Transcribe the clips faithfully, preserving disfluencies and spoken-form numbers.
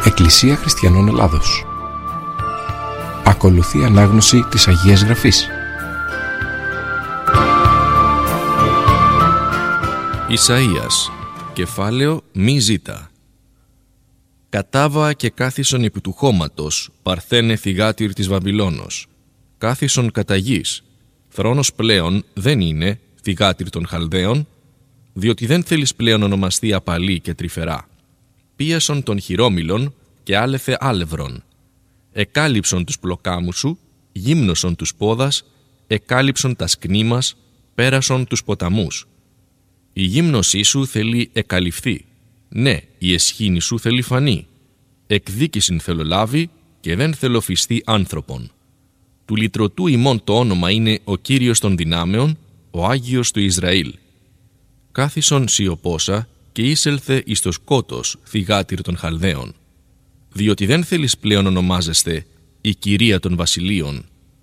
Εκκλησία Χριστιανών Ελλάδος. Ακολουθεί ανάγνωση της Αγίας Γραφής. Ισαΐας, κεφάλαιο μη ζήτα. Κατάβα και κάθισον επί του χώματος, παρθένε θυγάτηρ της Βαβυλώνος. Κάθισον κατά γης. Θρόνος πλέον δεν είναι θυγάτηρ των Χαλδαίων, διότι δεν θέλεις πλέον ονομαστεί απαλή και τρυφερά. Πίασον των χειρόμυλων και άλεθε άλευρον. Εκάλυψον τους πλοκάμους σου, γύμνωσον τους πόδας, εκάλυψον τα σκνήμας, πέρασον τους ποταμούς. Η γύμνωσή σου θέλει εκαλυφθεί. Ναι, η εσχήνη σου θέλει φανεί. Εκδίκησιν θέλω λάβει και δεν θέλω φυστεί άνθρωπον. Του λυτρωτού ημών το όνομα είναι ο Κύριος των δυνάμεων, ο Άγιος του Ισραήλ. Κάθισον σιωπόσα και είσελθε εις το σκότος θυγάτηρ των Χαλδαίων. Διότι δεν θέλεις πλέον ονομάζεστε η Κυρία των Βασιλείων.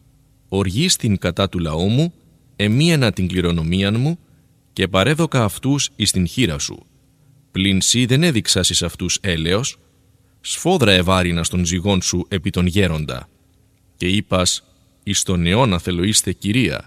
Οργίστην κατά του λαού μου, εμίανα την κληρονομίαν μου και παρέδωκα αυτούς εις την χείρα σου. Πλην σύ δεν έδειξας εις αυτούς έλεος, σφόδρα ευάρινας των ζυγών σου επί τον γέροντα. Και είπας, εις τον αιώνα θέλω είστε Κυρία,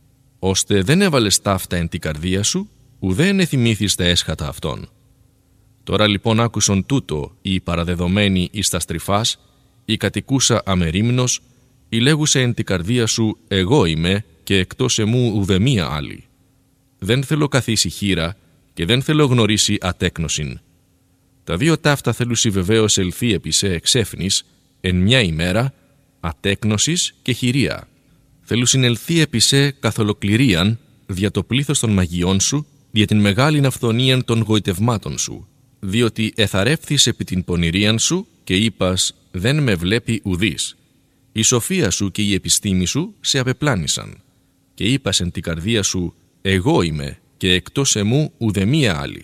ώστε δεν έβαλες ταύτα εν την καρδία σου, ουδέ ενεθυμήθης τα έσχατα αυτών. Τώρα λοιπόν άκουσον τούτο η παραδεδομένη εις τα στριφάς, η κατοικούσα αμερίμνος, η λέγουσε εν την καρδία σου εγώ είμαι και εκτός εμού ουδεμία άλλη. Δεν θέλω καθίσει χείρα και δεν θέλω γνωρίσει ατέκνοσιν. Τα δύο ταύτα θέλουσι βεβαίως ελθεί επί σε εξέφνης εν μια ημέρα, ατέκνοσης και χειρία. Θέλουσιν ελθεί επί σε καθολοκληρίαν δια το πλήθος των μαγειών σου, δια την μεγάλην αυθονίαν των γοητευμάτων σου, διότι εθαρεύθης επί την πονηρίαν σου και είπας δεν με βλέπει ουδής. Η σοφία σου και η επιστήμη σου σε απεπλάνησαν και είπας εν την καρδία σου εγώ είμαι και εκτός εμού ουδεμία άλλη.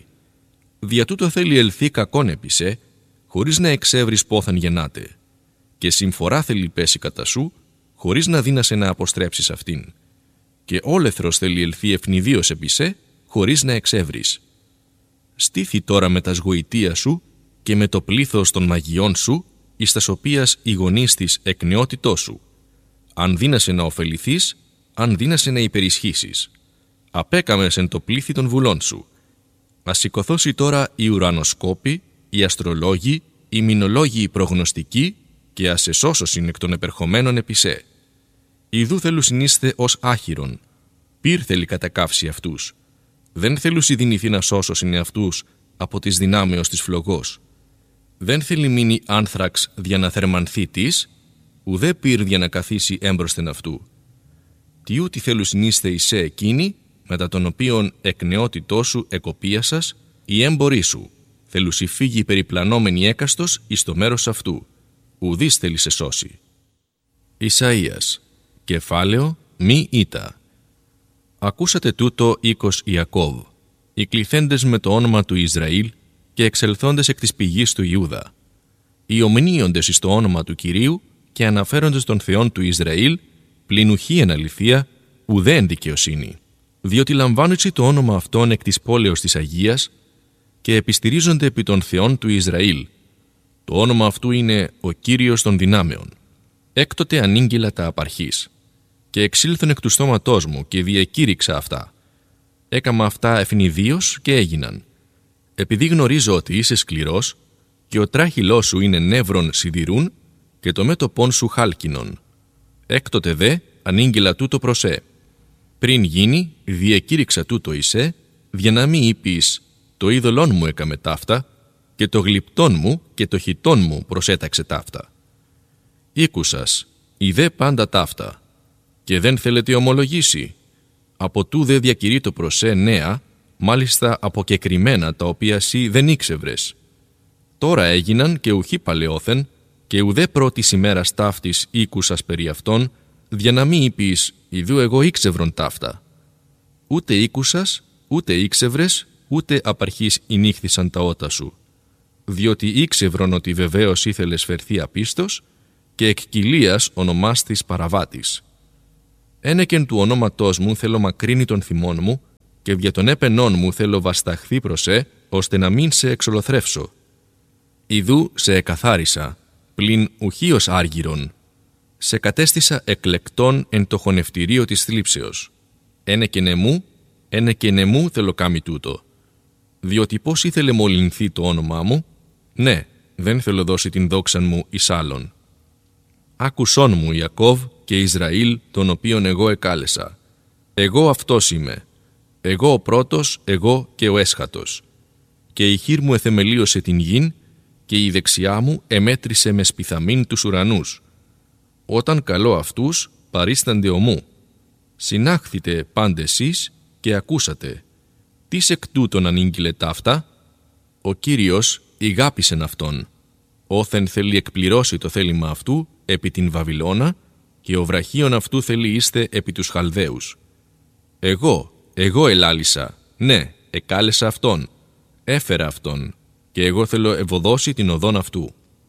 Δια τούτο θέλει ελθεί κακόν επί σε, χωρίς να εξεύρεις πόθεν γεννάται, και συμφορά θέλει πέσει κατά σου, χωρίς να δύνασε να αποστρέψεις αυτήν. Και όλεθρος θέλει ελθεί ευνηδίως επί σε, χωρίς να εξεύρεις. Στήθη τώρα με τα σγοητεία σου και με το πλήθος των μαγειών σου, εις τας οποίας η γονείς της εκ νεότητός σου. Αν δύνασε να ωφεληθείς, αν δύνασε να υπερισχύσεις. Απέκαμες εν το πλήθη των βουλών σου. Ας σηκωθώσει τώρα οι ουρανοσκόποι, οι αστρολόγοι, οι μηνολόγοι οι προγνωστικοί και ας εσώσωσιν εκ των επερχομένων επί σε. Ιδού θέλου συνείστε ως άχυρον. Πυρ θέλει κατακαύσει αυτούς. Δεν θέλουσι δυνηθεί να σώσωσιν εαυτούς από τις δυνάμεως της φλογός. Δεν θέλει μείνει άνθραξ δια να θερμανθεί της, ουδέ πυρ δια να καθίσει έμπροσθεν αυτού. Τι ούτι θέλου συνείστε εις σε εκείνη, μετά τον οποίον εκ νεότητός σου εκοπίασας, η έμπορή σου, θέλουσι φύγει περιπλανόμενη έκαστος εις το μέρος αυτού, ουδείς θέλει σε σώσει. Ισαΐας, κεφάλαιο μη ήτα. Ακούσατε τούτο οίκος Ιακώβ, οι κληθέντες με το όνομα του Ισραήλ και εξελθόντες εκ της πηγής του Ιούδα, οι ομνίοντες εις το όνομα του Κυρίου και αναφέροντες των θεών του Ισραήλ, πλην ουχή εν αληθεία, ουδέ εν δικαιοσύνη. Διότι λαμβάνουτσι το όνομα αυτόν εκ της πόλεως της Αγίας και επιστηρίζονται επί των θεών του Ισραήλ. Το όνομα αυτού είναι ο Κύριος των δυνάμεων. Έκτοτε ανήγγειλα τα απαρχής και εξήλθον εκ του στόματός μου και διεκήρυξα αυτά. Έκαμα αυτά ευνηδίως και έγιναν. Επειδή γνωρίζω ότι είσαι σκληρός και ο τράχυλός σου είναι νεύρων σιδηρούν και το μέτωπόν σου χάλκινον. Έκτοτε δε ανήγγειλα τούτο προσέ. Πριν γίνει, διεκήρυξα τούτο εισέ, για να μη είπεις το είδωλόν μου έκαμε ταύτα και το γλυπτόν μου και το χιτόν μου προσέταξε ταύτα. Ήκουσας, ειδέ πάντα ταύτα και δεν θέλετε ομολογήσει. Από τούδε διακηρύττω το προσέ νέα, μάλιστα αποκεκριμένα τα οποία σύ δεν ήξευρες. Τώρα έγιναν και ουχή παλαιόθεν και ουδέ πρώτης ημέρας ταύτης ήκουσας περί αυτών, για να μη είπεις, ιδού εγώ ήξευρον ταύτα. Ούτε ήκουσας, ούτε ήξευρες, ούτε απαρχής ηνύχθησαν τα ότα σου. Διότι ήξευρον ότι βεβαίως ήθελες φερθεί απίστος και εκ κοιλίας ονομάστης παραβάτης. Ένεκεν του ονόματός μου θέλω μακρύνει των θυμών μου και δια των έπαινών μου θέλω βασταχθεί προσέ, ώστε να μην σε εξολοθρεύσω. Ιδού σε εκαθάρισα, πλην ουχίως άργυρον. Σε κατέστησα εκλεκτών εν το χωνευτηρίο της θλίψεως. Ένε και νεμού, ένε και νεμού θέλω κάμει τούτο. Διότι πώς ήθελε μολυνθεί το όνομά μου, ναι, δεν θέλω δώσει την δόξαν μου εις άλλον. Άκουσόν μου Ιακώβ και Ισραήλ, τον οποίον εγώ εκάλεσα. Εγώ αυτός είμαι. Εγώ ο πρώτος, εγώ και ο έσχατος. Και η χείρ μου εθεμελίωσε την γην, και η δεξιά μου εμέτρησε με σπιθαμήν τους ουρανούς. Όταν καλώ αυτούς, παρίστανται ομού. Συνάχθητε πάντε εσείς και ακούσατε. Τις εκ τούτων ανήγγειλε ταύτα? Ο Κύριος ηγάπησεν αυτόν. Όθεν θέλει εκπληρώσει το θέλημα αυτού επί την Βαβυλώνα, και ο βραχίον αυτού θέλει είστε επί τους Χαλδαίους. Εγώ, εγώ ελάλησα, ναι, εκάλεσα αυτόν, έφερα αυτόν, και εγώ θέλω ευωδώσει την οδόν αυτού.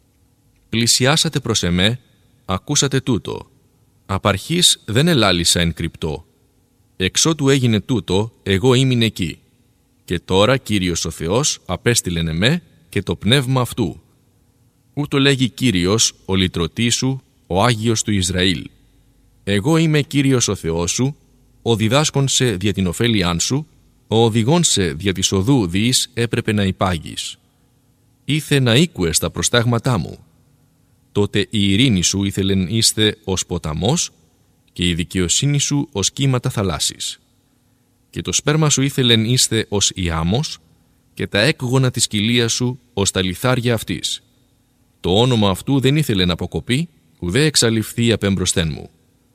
Πλησιάσατε προς εμέ, ακούσατε τούτο. Απαρχής δεν ελάλησα εν κρυπτό. Εξότου έγινε τούτο, εγώ ήμην εκεί. Και τώρα Κύριος ο Θεός απέστειλεν εμέ και το πνεύμα αυτού. Ούτω λέγει Κύριος, ο λυτρωτής σου, ο Άγιος του Ισραήλ. Εγώ είμαι Κύριος ο Θεός σου, ο διδάσκον σε δια την ωφέλιάν σου, ο οδηγών σε δια της οδού διείς έπρεπε να υπάγεις. Ήθε να ήκουες τα προστάγματά μου. Τότε η ειρήνη σου ήθελεν είστε ως ποταμός και η δικαιοσύνη σου ως κύματα θαλάσσης. Και το σπέρμα σου ήθελεν είστε ως η άμμος και τα έκγωνα της κοιλίας σου ως τα λιθάρια αυτής. Το όνομα αυτού δεν ήθελε να αποκοπεί, ουδέ εξαλειφθεί απέμπροσθέν μου.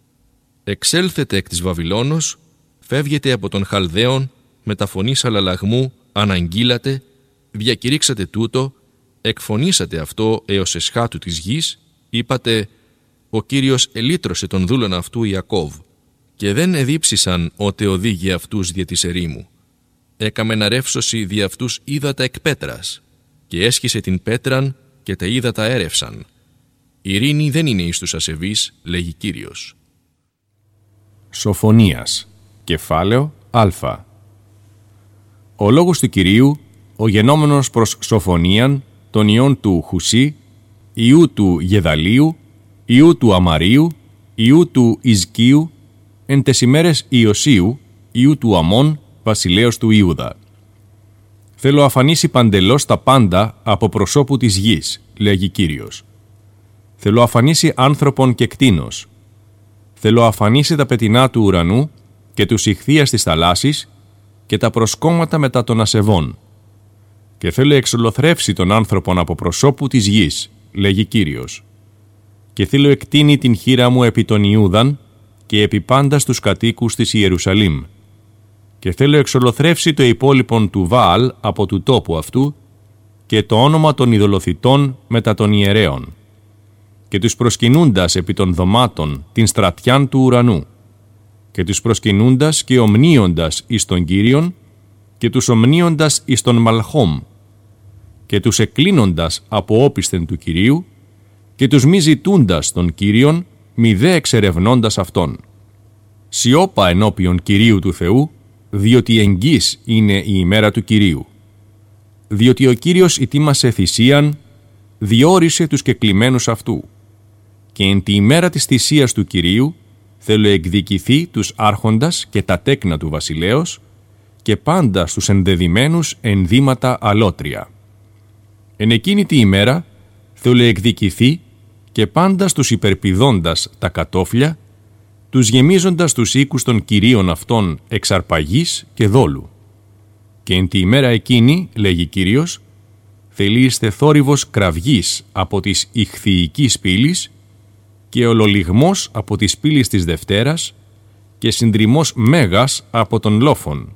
Εξέλθετε εκ της Βαβυλώνος, φεύγετε από τον Χαλδαίον, με τα φωνής αλλαλαγμού αναγγείλατε, διακηρύξατε τούτο, εκφωνήσατε αυτό έως εσχάτου της γης, είπατε, ο Κύριος ελύτρωσε τον δούλον αυτού Ιακώβ, και δεν εδίψησαν ότε οδήγει αυτούς δια της ερήμου. Έκαμε να ρεύσωση δι' αυτούς ύδατα εκ πέτρας, και έσχισε την πέτραν και τα ύδατα έρευσαν. Ειρήνη δεν είναι εις τους ασεβείς, λέγει Κύριος. Σοφονίας, κεφάλαιο Α. Ο λόγος του Κυρίου, ο γενόμενος προς Σοφονίαν, των ιών του Χουσί, ιού του Γεδαλίου, ιού του Αμαρίου, ιού του Ισκίου, εν τες ημέρες Ιωσίου, ιού του Αμών, βασιλέως του Ιούδα. Θέλω αφανίσει παντελώς τα πάντα από προσώπου της γης, λέγει Κύριος. Θέλω αφανίσει άνθρωπον και κτήνος. Θέλω αφανίσει τα πετεινά του ουρανού και τους ηχθείας της θαλάσσης και τα προσκόμματα μετά των ασεβών. Και θέλω εξολοθρεύσει τον άνθρωπον από προσώπου της γης, λέγει Κύριος. Και θέλω εκτείνει την χείρα μου επί των Ιούδαν και επί πάντα στους κατοίκους της Ιερουσαλήμ. Και θέλω εξολοθρεύσει το υπόλοιπον του Βαάλ από του τόπου αυτού και το όνομα των ειδωλοθυτών μετά των ιερέων. Και τους προσκυνούντας επί των δωμάτων την στρατιάν του ουρανού. Και τους προσκυνούντας και ομνίοντας εις τον Κύριον και τους ομνίοντας εις τον Μαλχόμ. Και τους εκκλίνοντας από όπισθεν του Κυρίου και τους μη ζητούντας τον Κύριον, μη δε εξερευνώντας αυτόν. Σιώπα ενώπιον Κυρίου του Θεού, διότι εγγύς είναι η ημέρα του Κυρίου. Διότι ο Κύριος ετοίμασε θυσίαν, διόρισε τους κεκλημένους αυτού. Και εν τη ημέρα της θυσίας του Κυρίου θέλω εκδικηθεί τους άρχοντας και τα τέκνα του βασιλέως και πάντα στους ενδεδειμένους ενδύματα αλότρια. Εν εκείνη τη ημέρα θέλω εκδικηθεί και πάντα στους υπερπηδώντας τα κατόφλια, τους γεμίζοντας τους οίκους των κυρίων αυτών εξαρπαγής και δόλου. Και εν τη ημέρα εκείνη, λέγει Κύριος, θελείστε θόρυβος κραυγής από της ηχθυικής πύλης και ολολιγμός από της πύλης της Δευτέρας και συντριμός μέγας από των λόφων.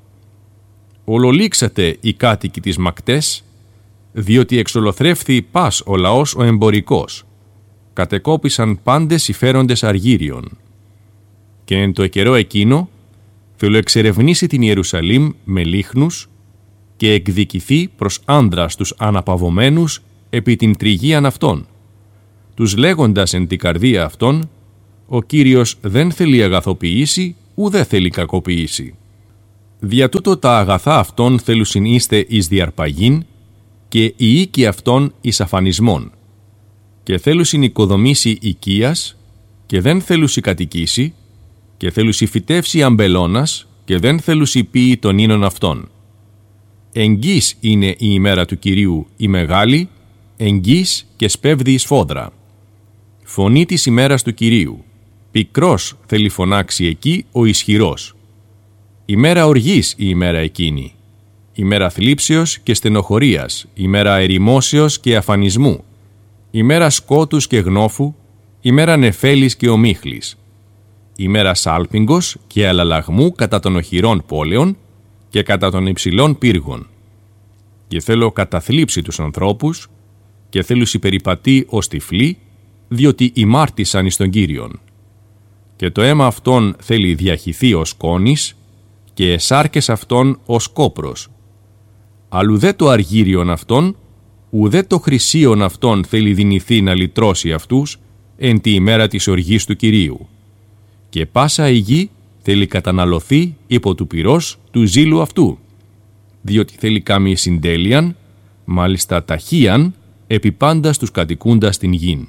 Ολολήξατε οι κάτοικοι της Μακτές, διότι εξολοθρεύθη πας ο λαός ο εμπορικός. Κατεκόπησαν πάντες οι φέροντες αργύριων. Και εν το καιρό εκείνο θέλω εξερευνήσει την Ιερουσαλήμ με λίχνους και εκδικηθεί προς άνδρας τους αναπαυωμένους επί την τριγίαν αυτών, τους λέγοντας εν την καρδία αυτών, ο Κύριος δεν θέλει αγαθοποιήσει, ουδέ θέλει κακοποιήσει. Δια τούτο τα αγαθά αυτών θέλουσιν είστε εις διαρπαγήν και η οίκη αυτών εις αφανισμών. Και θέλουσιν οικοδομήσει οικίας, και δεν θέλουσι κατοικήσει, και θέλουσι φυτεύσει αμπελώνας, και δεν θέλουσι ποιεί των ίνων αυτών. Εγγύς είναι η ημέρα του Κυρίου η μεγάλη, εγγύς και σπέβδει εις φόδρα. Φωνή της ημέρας του Κυρίου, πικρός θέλει φωνάξει εκεί ο ισχυρός. Ημέρα οργής η ημέρα εκείνη, ημέρα θλίψεως και στενοχωρίας, ημέρα ερημώσεως και αφανισμού, ημέρα σκότους και γνώφου, ημέρα νεφέλης και ομίχλης, ημέρα σάλπιγγος και αλλαλαγμού κατά των οχυρών πόλεων και κατά των υψηλών πύργων. Και θέλω καταθλίψει τους ανθρώπους και θέλους υπεριπατεί ως τυφλοί, διότι ημάρτησαν εις τον Κύριον. Και το αίμα αυτών θέλει διαχυθεί ως κόνης και εσάρκες αυτών ως κόπρος. Αλλού δε το αργύριον αυτών, ουδέ το χρυσίον αυτών θέλει δυνηθεί να λυτρώσει αυτούς εν τη ημέρα της οργής του Κυρίου. Και πάσα η γη θέλει καταναλωθεί υπό του πυρός του ζήλου αυτού, διότι θέλει κάμει συντέλειαν, μάλιστα ταχύαν, επί πάντα στους κατοικούντας την γην.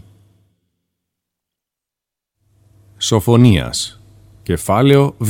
Σοφονίας, κεφάλαιο Β.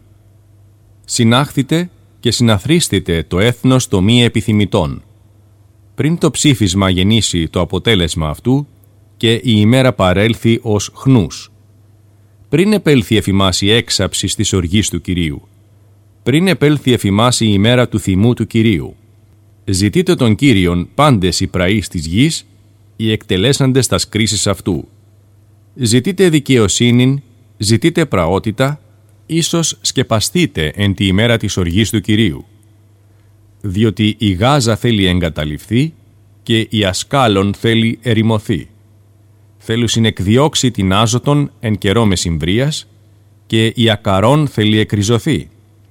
Συνάχθητε και συναθρίστητε το έθνος το μη επιθυμητόν, πριν το ψήφισμα γεννήσει το αποτέλεσμα αυτού και η ημέρα παρέλθει ως χνούς. Πριν επέλθει εφημάς η έξαψη της οργής του Κυρίου, πριν επέλθει εφημάς η ημέρα του θυμού του Κυρίου. Ζητείτε τον Κύριον πάντες οι πραείς της γης, οι εκτελέσαντες τας κρίσεις αυτού. Ζητείτε δικαιοσύνην, ζητείτε πραότητα, ίσως σκεπαστείτε εν τη ημέρα της οργής του Κυρίου. Διότι η Γάζα θέλει εγκαταλειφθεί και η Ασκάλων θέλει ερημωθεί. Θέλουσιν εκδιώξει την Άζωτον εν καιρό μεσημβρίας και η Ακαρών θέλει εκριζωθεί.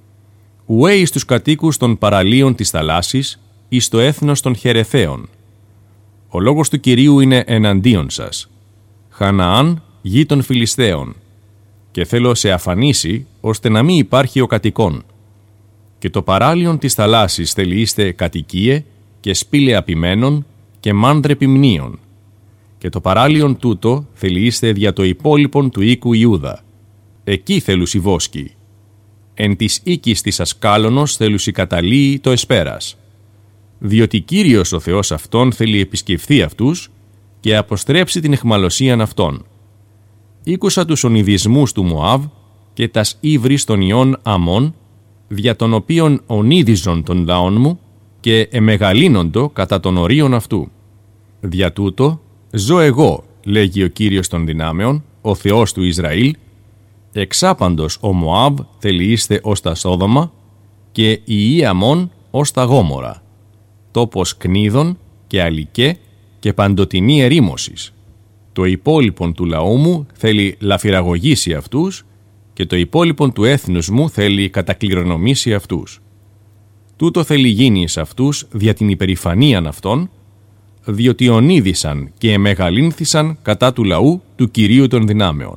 Ουέ εις τους κατοίκους των παραλίων της θαλάσσης, εις το έθνος των Χερεθαίων. Ο λόγος του Κυρίου είναι εναντίον σας. Χαναάν, γη των Φιλιστέων. Και θέλω σε αφανίσει, ώστε να μην υπάρχει ο κατοικών. Και το παράλιον της θαλάσσης θέλει είστε κατοικίε και σπήλαια απημένων και μάνδρε πυμνίων. Και το παράλιον τούτο θέλει είστε δια το υπόλοιπον του οίκου Ιούδα. Εκεί θέλουσι βόσκοι. Εν της οίκης της Ασκάλωνος θέλουσι καταλύει το εσπέρας. Διότι Κύριος ο Θεός αυτόν θέλει επισκεφθεί αυτούς και αποστρέψει την αιχμαλωσίαν αυτών. Ήκουσα τους ονειδισμούς του Μωάβ και τας ύβρις των ιών Αμών, δια των οποίων ονίδιζον των λαών μου και εμεγαλύνοντο κατά των ορίων αυτού. Δια τούτο, ζω εγώ, λέγει ο Κύριος των δυνάμεων, ο Θεός του Ισραήλ, εξάπαντος ο Μωάβ θέλει είστε ως τα Σόδομα και η Ιη Αμών ως τα Γόμορα, τόπος κνίδων και αλικέ και παντοτινή ερήμωσης. Το υπόλοιπον του λαού μου θέλει λαφυραγωγήσει αυτούς και το υπόλοιπον του έθνους μου θέλει κατακληρονομήσει αυτούς. Τούτο θέλει γίνει εις αυτούς δια την υπερηφανίαν αυτών, διότι ονίδησαν και εμεγαλύνθησαν κατά του λαού του Κυρίου των δυνάμεων.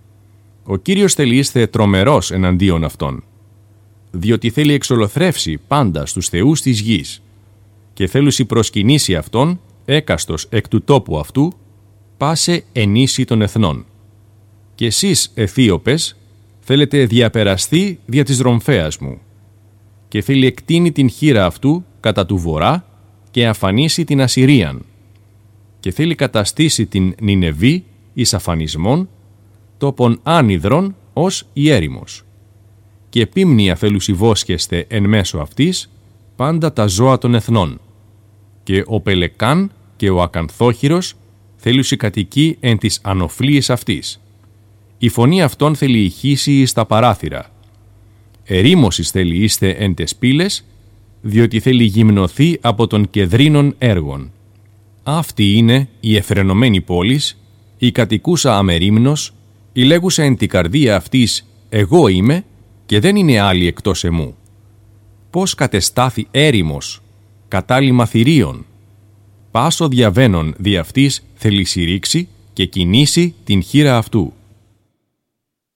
Ο Κύριος θέλει είστε τρομερός εναντίον αυτών, διότι θέλει εξολοθρεύσει πάντα στους θεούς της γης και θέλουσι προσκυνήσει αυτόν έκαστος εκ του τόπου αυτού, πάσε ενίσχυ των εθνών. Και εσείς, Αιθίωπες, θέλετε διαπεραστεί δια της ρομφέας μου και θέλει εκτείνει την χείρα αυτού κατά του βορρά και αφανίσει την Ασσυρίαν και θέλει καταστήσει την Νινεβή εις αφανισμών, τόπον άνυδρον ως η έρημος. Και επίμνια θέλουσι βόσχεστε εν μέσω αυτής πάντα τα ζώα των εθνών. Και ο Πελεκάν και ο Ακανθόχυρος θέλουσι κατοικεί εν της ανοφλίης αυτής. Η φωνή αυτών θέλει ηχήσει εις τα παράθυρα. Ερήμωσης θέλει είστε εν τες πύλες, διότι θέλει γυμνοθεί από των κεδρίνων έργων. Αυτή είναι η εφρενωμένη πόλης, η κατοικούσα αμερίμνος, η λέγουσα εν την καρδία αυτής «εγώ είμαι» και δεν είναι άλλη εκτός εμού. Πώς κατεστάθη έρημος, κατάλημα θηρίων. Πάσο διαβαίνων δι' αυτής θέλει συρρήξει και κινήσει την χείρα αυτού.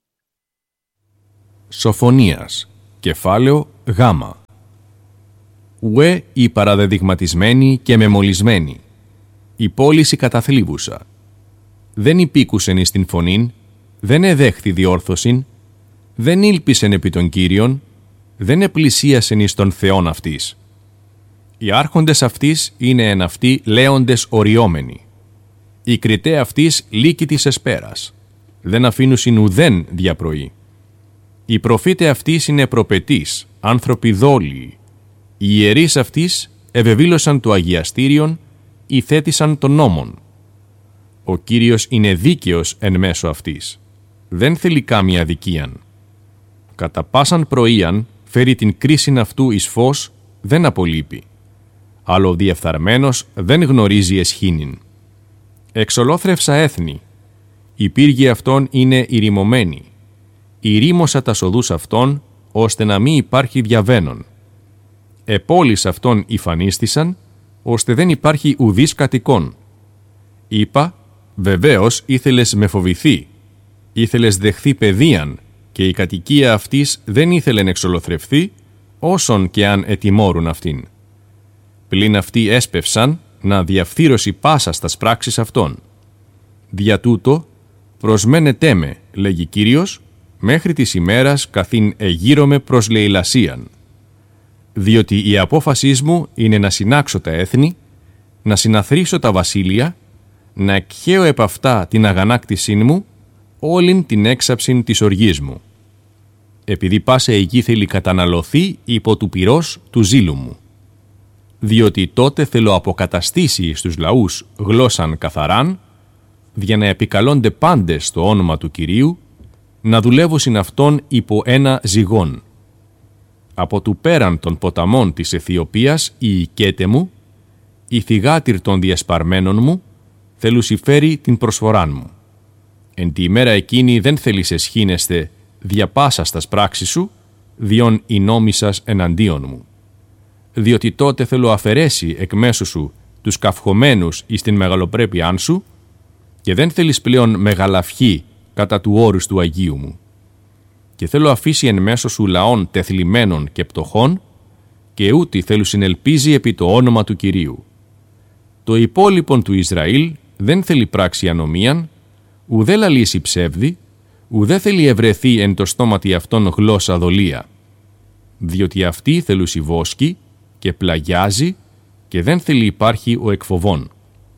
Σοφονίας, κεφάλαιο Γ. ουέ η παραδεδειγματισμένη και μεμολισμένη, η πώληση καταθλίβουσα. Δεν υπήκουσεν εις την φωνήν, δεν εδέχθη διόρθωσιν, δεν ήλπισεν επί των Κύριων, δεν επλησίασεν εις τον Θεόν αυτής. Οι άρχοντες αυτής είναι εν αυτοί λέοντες οριόμενοι. Η κριτέ αυτής λύκη της εσπέρας, δεν αφήνουσιν ουδέν διαπροή. Οι προφήτε αυτής είναι προπετείς, άνθρωποι δόλιοι. Οι ιερείς αυτής ευεβήλωσαν το αγιαστήριον, υθέτησαν των νόμων. Ο Κύριος είναι δίκαιος εν μέσω αυτής. Δεν θέλει κάμια αδικίαν. Κατά πάσαν πρωίαν φέρει την κρίσιν αυτού εις φως, δεν απολείπει. Αλλά ο διεφθαρμένος δεν γνωρίζει εσχήνην. Εξολόθρευσα έθνη. Η πύργη αυτών είναι ηρημωμένη. Ηρήμωσα τα οδούς αυτών, ώστε να μην υπάρχει διαβαίνον. Επόλεις αυτών υφανίστησαν, ώστε δεν υπάρχει ουδής κατοικών. Είπα, βεβαίως ήθελες με φοβηθεί, ήθελες δεχθεί παιδείαν, και η κατοικία αυτής δεν ήθελεν εξολοθρευθεί, όσον και αν ετιμώρουν αυτήν. Πλην αυτοί έσπευσαν να διαφθείρωση πάσα στας πράξεις αυτών. Δια τούτο, προσμένετέ με, λέγει Κύριος, μέχρι της ημέρας καθήν εγείρομαι προς λαιλασίαν. Διότι η απόφασή μου είναι να συνάξω τα έθνη, να συναθρήσω τα βασίλεια, να εκχαίω επ' αυτά την αγανάκτησή μου, όλην την έξαψην της οργής μου. Επειδή πάσε εκεί θέλει καταναλωθεί υπό του πυρός του ζήλου μου. Διότι τότε θέλω αποκαταστήσει στους λαούς γλώσσαν καθαράν, για να επικαλώνται πάντες το όνομα του Κυρίου, να δουλεύωσιν αυτόν υπό ένα ζυγόν. Από του πέραν των ποταμών της Αιθιοπίας η οικέτε μου, η θυγάτηρ των διασπαρμένων μου, θελουσιφέρει την προσφοράν μου. Εν τη ημέρα εκείνη δεν θέλεις εσχήνεστε διαπάσας τας πράξεις σου, διόν η νόμη σας εναντίον μου. Διότι τότε θέλω αφαιρέσει εκ μέσου σου τους καυχωμένους εις την μεγαλοπρέπειάν σου, και δεν θέλεις πλέον μεγαλαυχή κατά του όρους του Αγίου μου. Και θέλω αφήσει εν μέσω σου λαών τεθλιμμένων και πτωχών, και ούτι θέλουν συνελπίζει επί το όνομα του Κυρίου. Το υπόλοιπον του Ισραήλ δεν θέλει πράξη ανομίαν, ουδέ λαλήσει ψεύδι, ουδέ θέλει ευρεθεί εν το στόματι αυτών γλώσσα δολία. Διότι αυτοί θέλουσι βόσκει και πλαγιάζει, και δεν θέλει υπάρχει ο εκφοβών.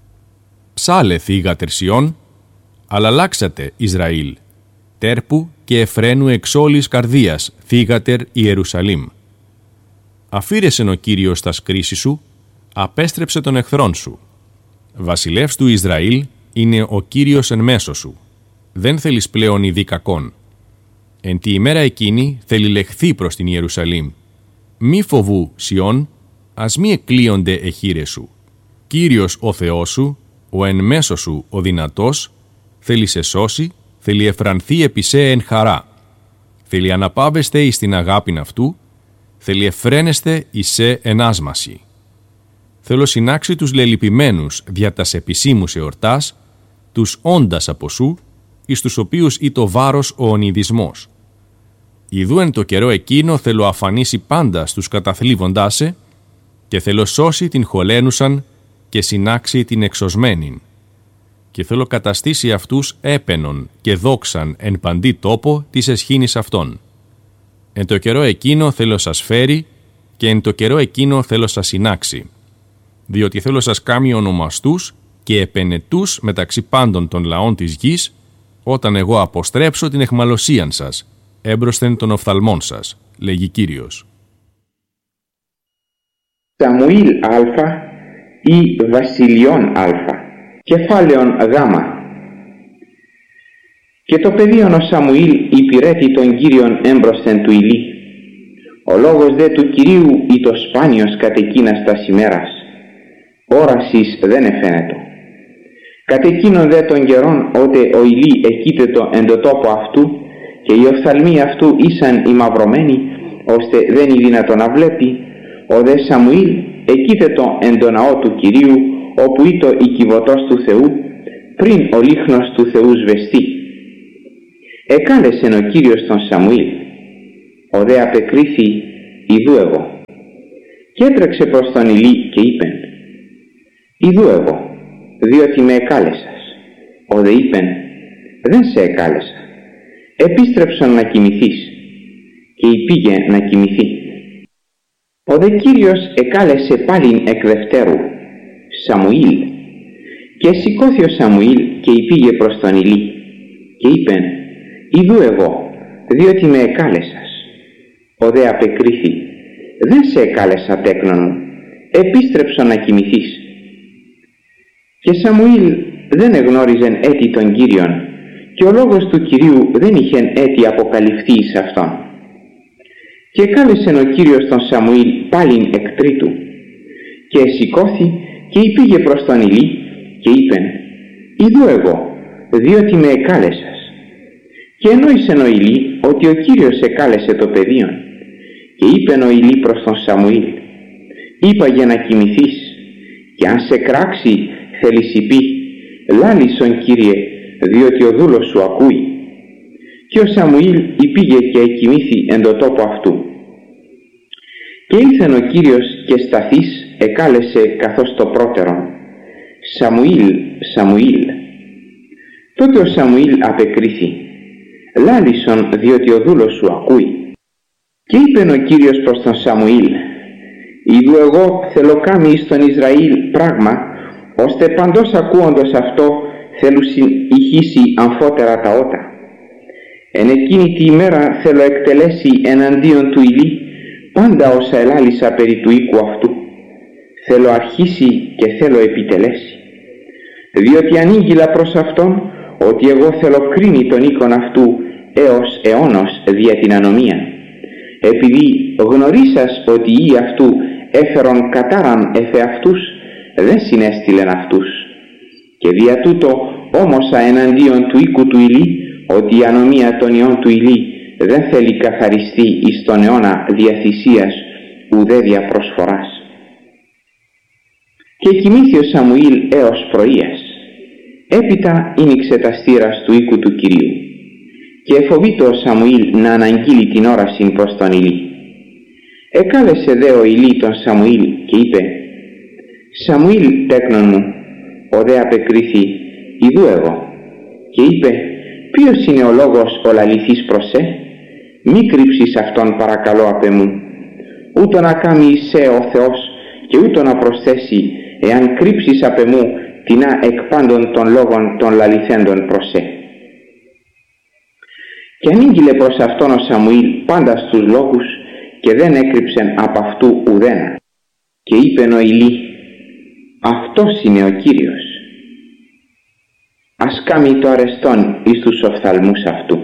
Ψάλε θύγατερ Σιών, αλλά αλλάξατε Ισραήλ, τέρπου και Εφραίνου εξ όλης καρδίας, θύγατερ Ιερουσαλήμ. Αφήρεσεν ο Κύριος τας κρίσεις σου, απέστρεψε τον εχθρόν σου. Βασιλεύς του Ισραήλ είναι ο Κύριος εν μέσω σου. Δεν θέλεις πλέον ειδή κακόν. Εν τη ημέρα εκείνη θέλει λεχθεί προς την Ιερουσαλήμ. Μη φοβού, Σιών, ας μη εκλείονται εχείρες σου. Κύριος ο Θεός σου, ο εν μέσω σου ο δυνατός, θέλει σε σώσει, θέλει εφρανθεί επί σε εν χαρά. Θέλει αναπάβεστε εις την αγάπην αυτού, θέλει εφραίνεστε εις σε εν άσμαση. Θέλω συνάξει τους λελυπημένους δια τας επισήμους εορτάς, τους όντας από σου, εις τους οποίους ή το βάρος ο ονειδισμός. Ιδού εν το καιρό εκείνο θέλω αφανίσει πάντα στους καταθλίβοντάς σε, και θέλω σώσει την χωλένουσαν και συνάξει την εξωσμένην. Και θέλω καταστήσει αυτούς έπαινον και δόξαν εν παντή τόπο της εσχήνης αυτών. Εν το καιρό εκείνο θέλω σας φέρει, και εν το καιρό εκείνο θέλω σας συνάξει. Διότι θέλω σας κάμει ονομαστούς και επενετούς μεταξύ πάντων των λαών της γης, όταν εγώ αποστρέψω την εχμαλωσίαν σας, έμπροσθεν των οφθαλμών σας, λέγει Κύριος. Σαμουήλ Α ή Βασιλειών Α, κεφάλαιον Γ. Και το παιδίον ο Σαμουήλ υπηρέτη τον Κύριον έμπροσθεν του Ηλί. Ο λόγος δε του Κυρίου ή το σπάνιος κατ' εκείνας τας ημέρας. Όρασις δεν εφαίνετο. Κατ' εκείνον δε των καιρών, ότε ο Ηλί εκείτετο εν το τόπο αυτού, και οι οφθαλμοί αυτού ήσαν ημαυρωμένοι, ώστε δεν είναι δυνατό να βλέπει, ο δε Σαμουήλ εκείτετο εν το ναό του Κυρίου, όπου ήτο η κυβωτός του Θεού, πριν ο λίχνος του Θεού σβεστεί. Εκάλεσεν ο Κύριος τον Σαμουήλ, ο δε απεκρίθη, ιδού εγώ. Και έτρεξε προς τον Ηλί και είπεν: «Ιδού εγώ, διότι με εκάλεσας». Ο δε είπεν: «Δεν σε εκάλεσα. Επίστρεψον να κοιμηθείς». Και υπήγε να κοιμηθεί. Ο δε Κύριος εκάλεσε πάλιν εκ δευτέρου Σαμουήλ. Και σηκώθη ο Σαμουήλ και υπήγε προς τον Ηλί και είπεν: «Ιδού εγώ, διότι με εκάλεσας». Ο δε απεκρίθη: «Δεν σε εκάλεσα, τέκνον μου, επίστρεψον να κοιμηθείς». Και Σαμουήλ δεν εγνώριζεν έτη των Κύριων, και ο λόγος του Κυρίου δεν είχεν έτη αποκαλυφθεί εις αυτόν. Και εκάλεσεν ο Κύριος τον Σαμουήλ πάλιν εκ τρίτου, και σηκώθη και υπήγε προς τον Ηλί και είπεν: «Ιδού εγώ, διότι με εκάλεσας». Και ενόησεν ο Ηλί ότι ο Κύριος εκάλεσε το παιδίον. Και είπεν ο Ηλί προς τον Σαμουήλ: «Είπα για να κοιμηθείς, και αν σε κράξει θέλεις πει, λάλησον, Κύριε, διότι ο δούλος σου ακούει». Και ο Σαμουήλ υπήγε και εκοιμήθη εν το τόπο αυτού. Και ήλθεν ο Κύριος και σταθείς εκάλεσε καθώς το πρώτερον: «Σαμουήλ, Σαμουήλ». Τότε ο Σαμουήλ απεκρίθη: «Λάλησον, διότι ο δούλος σου ακούει». Και είπεν ο Κύριος προς τον Σαμουήλ: «Ιδού εγώ θέλω κάμει εις τον Ισραήλ πράγμα, ώστε παντός ακούοντος αυτό θέλουσιν ηχήσει αμφότερα τα ότα. Εν εκείνη τη ημέρα θέλω εκτελέσει εναντίον του Ηλί πάντα όσα ελάλησα περί του οίκου αυτού. Θέλω αρχίσει και θέλω επιτελέσει. Διότι ανήγγειλα προς αυτόν ότι εγώ θέλω κρίνει τον οίκον αυτού έως αιώνος δια την ανομία. Επειδή γνωρίσας ότι οι αυτού έφερον κατάραν εφ' αυτούς, δεν συνέστειλεν αυτούς. Και δια τούτο όμωσα εναντίον του οίκου του Ηλί, ότι η ανομία των ιών του Ηλί δεν θέλει καθαριστεί εις τον αιώνα δια θυσίας ουδέ δια προσφοράς». Και κοιμήθη ο Σαμουήλ έως πρωίας. Έπειτα ήνιξε τα στήρας του οίκου του Κυρίου. Και εφοβήτω ο Σαμουήλ να αναγγείλει την όρασιν προς τον Ηλί. Εκάλεσε δε ο Ηλί τον Σαμουήλ και είπε: «Σαμουήλ, τέκνον μου». Ο δε απεκρίθη: «Ιδού εγώ». Και είπε: «Ποιος είναι ο λόγος ο λαληθής προς σε? Μη κρύψεις αυτόν, παρακαλώ, απ' εμού. Ούτω να κάμει σε ο Θεός και ούτω να προσθέσει, εάν κρύψεις απ' εμού τινά εκ πάντων των λόγων των λαληθέντων προς σε». Και ανήγγειλε προς αυτόν ο Σαμουήλ πάντα στους λόγους και δεν έκρυψεν απ' αυτού ουδένα. Και είπεν ο Ηλί: «Αυτός είναι ο Κύριος. Ας κάμει το αρεστόν εις τους οφθαλμούς αυτού».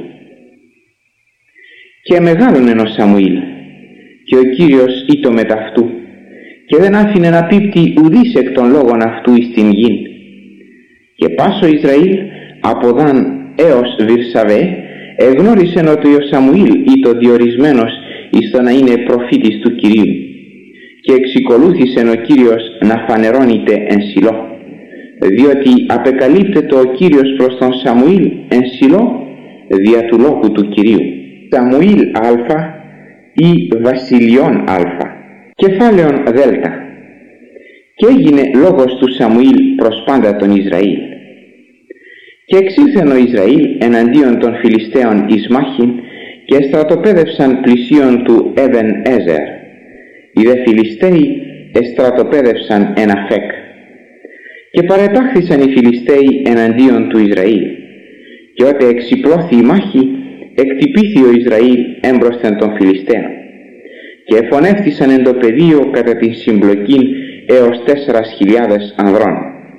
Και μεγάλωνεν ο Σαμουήλ, και ο Κύριος ήτο μεταυτού, και δεν άφηνε να πίπτει ουδής εκ των λόγων αυτού εις την γην. Και πάσο Ισραήλ από Δαν έως Βυρσαβέ εγνώρισεν ότι ο Σαμουήλ ήτο διορισμένος εις το να είναι προφήτης του Κυρίου. Και εξικολούθησεν ο Κύριος να φανερώνεται εν Σιλό, διότι απεκαλύπτεται ο Κύριος προς τον Σαμουήλ εν Σιλό δια του λόγου του Κυρίου. Σαμουήλ Α ή Βασιλιών Α, κεφάλαιον Δέλτα. Και έγινε λόγος του Σαμουήλ προς πάντα τον Ισραήλ. Και εξήλθεν ο Ισραήλ εναντίον των Φιλιστέων εις μάχην και στρατοπέδευσαν πλησίον του Εβεν Έζερ. Οι δε Φιλιστέοι εστρατοπέδευσαν εν Αφέκ. Και παρετάχθησαν οι Φιλιστέοι εναντίον του Ισραήλ. Και ότε εξυπλώθη η μάχη, εκτυπήθη ο Ισραήλ έμπροσθεν των Φιλιστέων. Και εφωνεύτησαν εν το πεδίο κατά την συμπλοκήν έως τέσσερας χιλιάδες ανδρών.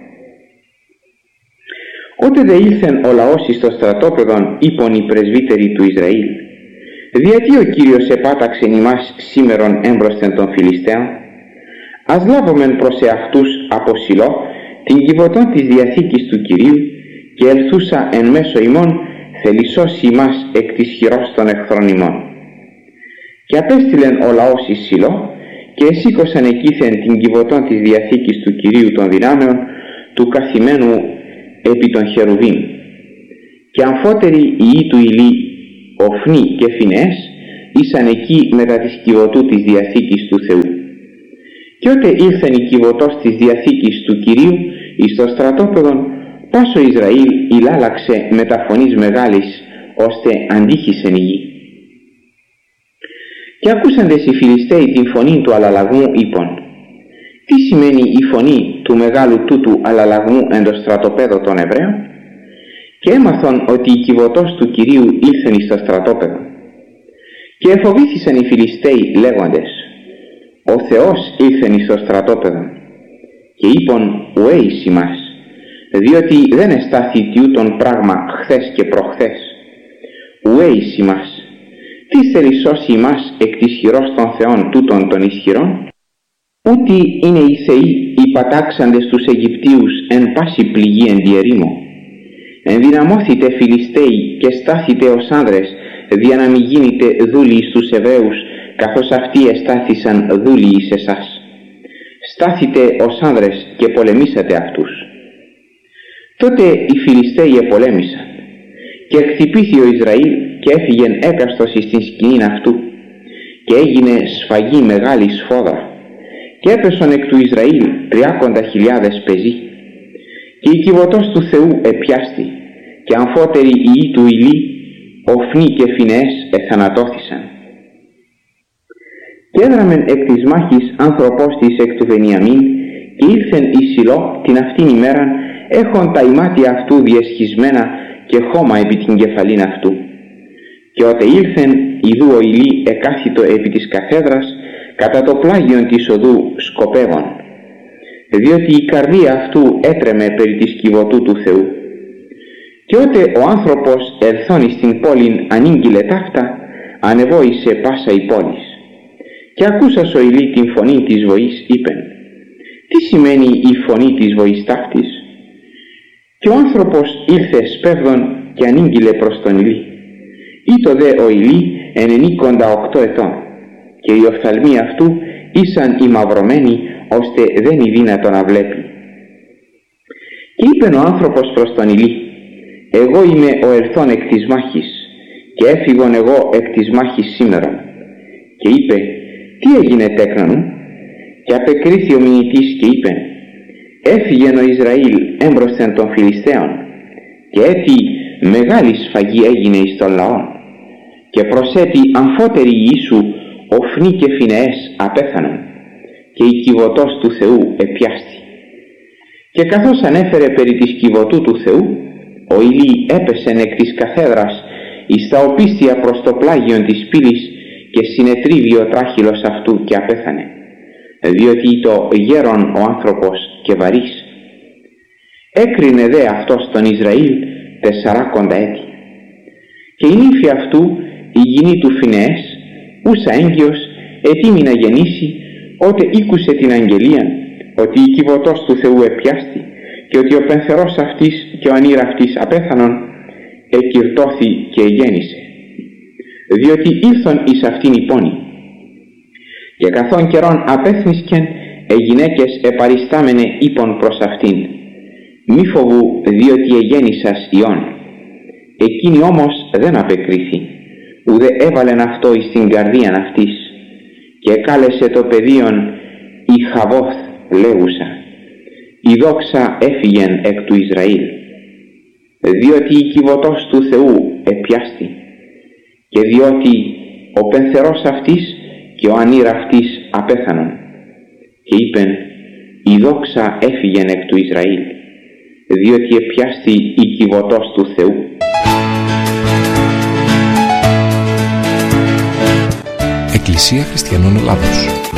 Ότε δε ήλθεν ο λαός εις το στρατόπεδον, είπον οι πρεσβύτεροι του Ισραήλ: «Διατί ο Κύριος επάταξεν ημάς σήμερον έμπροσθεν των Φιλιστέων? Ας λάβομεν προς εαυτούς από Σιλό την κυβωτόν της Διαθήκης του Κυρίου, και ελθούσα εν μέσω ημών θελισώσει ημάς εκ της χειρός των εχθρών ημών». Και απέστειλεν ο λαός εις Σιλό, και εσήκωσαν εκείθεν την κυβωτόν της Διαθήκης του Κυρίου των δυνάμεων, του καθημένου επί των Χερουβίμ. Και αμφότεροι οι ιοί του Ηλί, Οφνί και Φινεές, ήσαν εκεί μετά της κυβωτού της Διαθήκης του Θεού. Και ότε ήλθεν η κυβωτός της Διαθήκης του Κυρίου εις το στρατόπεδον, πάσο Ισραήλ ηλάλαξε με τα φωνής μεγάλης, ώστε αντίχησεν η γη. Και ακούσαντες οι Φιλιστέοι την φωνή του αλλαλαγμού είπον: τι σημαίνει η φωνή του μεγάλου τούτου αλλαλαγμού εν το στρατοπέδο των Εβραίων? Και έμαθον ότι η κυβωτός του Κυρίου ήλθεν εις το στρατόπεδο. Και εφοβήθησαν οι Φιλιστέοι λέγοντες: ο Θεός ήλθεν εις το στρατόπεδο. Και είπον: ουέ εις ημάς, διότι δεν εστάθη τιούτον πράγμα χθες και προχθές. Ουέ εις ημάς, τι θέλει σώσει ημάς εκ της χειρός των θεών τούτων των ισχυρών? Ούτι είναι οι θεοί οι πατάξαντες τους Αιγυπτίους εν πάση πληγή εν τη ερήμο. Ενδυναμώθητε Φιλιστέοι και στάθητε ως άνδρες, δια να μη γίνετε δούλοι εις τους Εβραίους, καθώς αυτοί εστάθησαν δούλοι εις εσάς. Στάθητε ως άνδρες και πολεμήσατε αυτούς. Τότε οι Φιλιστέοι επολέμησαν, και εκτυπήθη ο Ισραήλ και έφυγεν έκαστος εις την σκηνήν αυτού, και έγινε σφαγή μεγάλη σφόδρα, και έπεσον εκ του Ισραήλ τριάκοντα χιλιάδες πεζοί. Και η κυβωτός του Θεού επιάστη, και αμφότεροι οι ιοί του Ηλί, Οφνί και Φινεές εθανατώθησαν. Και έδραμεν εκ της μάχης άνθρωπος της εκ του Βενιαμίν, και ήλθεν εις Σιλό την αυτήν ημέραν, έχον τα ημάτια αυτού διεσχισμένα και χώμα επί την κεφαλήν αυτού. Και ότε ήλθεν, ιδού ο Ηλί εκάθιτο επί της καθέδρας, κατά το πλάγιον της οδού σκοπεύων, διότι η καρδία αυτού έτρεμε περί της κυβωτού του Θεού. Και ότε ο άνθρωπος ελθόν στην πόλην ανήγγειλε ταύτα, ανεβόησε πάσα η πόλης. Και ακούσας ο Ηλί την φωνή της βοής είπεν: τι σημαίνει η φωνή της βοής ταύτης? Και ο άνθρωπος ήλθε σπέβδον και ανήγγειλε προς τον Ηλί. Ήτο δε ο Ηλί ενενήκοντα οκτώ ετών, και οι οφθαλμοί αυτού ήσαν ημαυρωμένοι, ώστε δεν είναι δύνατο να βλέπει. Και είπεν ο άνθρωπος προς τον Ηλί: εγώ είμαι ο ελθόν εκ της μάχης, και έφυγον εγώ εκ της μάχης σήμερον. Και είπε: τι έγινε τέκνα μου? Και απεκρίθη ο μηνυτής και είπε: έφυγεν ο Ισραήλ έμπροσθεν των Φιλιστέων, και έτι μεγάλη σφαγή έγινε εις των λαών, και προσέτι αμφότεροι Ιησού Οφνί και Φινεές απέθανον, και η κυβωτός του Θεού επιάστη. Και καθώς ανέφερε περί της κυβωτού του Θεού, ο Ηλί έπεσεν εκ της καθέδρας εις τα οπίστια προς το πλάγιον της πύλης, και συνετρίβει ο τράχυλος αυτού και απέθανε, διότι το γέρον ο άνθρωπος και βαρύς. Έκρινε δε αυτός τον Ισραήλ τεσσαράκοντα έτη. Και η νύφη αυτού, η γυνή του Φινεές, ούσα έγκυος, ετοίμη να γεννήσει, ότε ήκουσε την αγγελία ότι η κυβωτός του Θεού επιάστη, και ότι ο πενθερός αυτής και ο ανήρα αυτής απέθανον, εκυρτώθη και γέννησε, διότι ήλθον εις αυτήν η πόνη. Και καθόν καιρόν απέθνισκεν, οι γυναίκες επαριστάμενε είπον προς αυτήν: μη φοβού, διότι εγέννησας ιών. Εκείνη όμως δεν απεκρίθη, ουδέ έβαλεν αυτό εις την καρδίαν αυτής, και εκάλεσε το παιδίον η Χαβόθ λέγουσα: η δόξα έφυγεν εκ του Ισραήλ, διότι η κυβωτός του Θεού επιάστη, και διότι ο πενθερός αυτής και ο ανήρα αυτής απέθανον. Και είπεν: η δόξα έφυγεν εκ του Ισραήλ, διότι επιάστη η κυβωτός του Θεού. Εκκλησία Χριστιανών Ελλάδος.